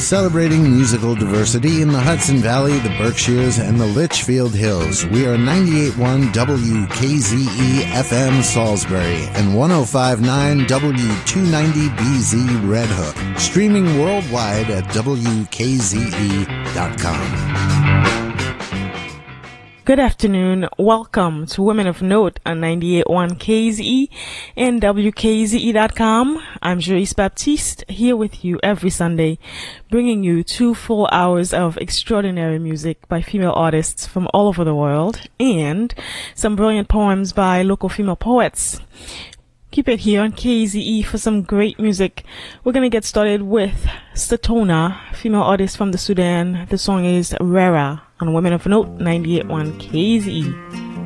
Celebrating musical diversity in the Hudson Valley, the Berkshires, and the Litchfield Hills. We are 98.1 WKZE FM Salisbury and 105.9 W290BZ Red Hook. Streaming worldwide at WKZE.com. Good afternoon. Welcome to Women of Note on 98.1 KZE and WKZE.com. I'm Joyce Baptiste, here with you every Sunday, bringing you 2 full hours of extraordinary music by female artists from all over the world and some brilliant poems by local female poets. Keep it here on KZE for some great music. We're going to get started with Statona, female artist from the Sudan. The song is Rara on Women of Note 98.1 KZE.